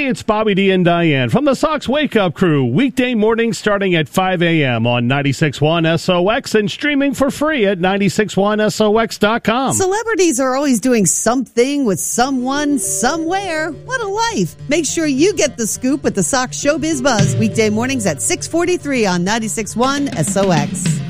Hey, it's Bobby D and Diane from the Sox Wake Up Crew. Weekday mornings starting at 5 a.m. on 96.1 SOX and streaming for free at 96.1SOX.com. Celebrities are always doing something with someone, somewhere. What a life. Make sure you get the scoop with the Sox Showbiz Buzz. Weekday mornings at 6:43 on 96.1 SOX.